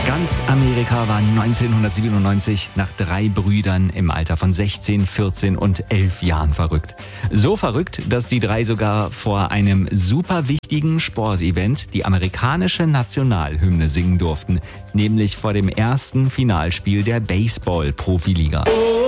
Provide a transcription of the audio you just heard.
Ganz Amerika war 1997 nach 3 Brüdern im Alter von 16, 14 und 11 Jahren verrückt. So verrückt, dass die 3 sogar vor einem super wichtigen Sportevent die amerikanische Nationalhymne singen durften, nämlich vor dem ersten Finalspiel der Baseball-Profiliga.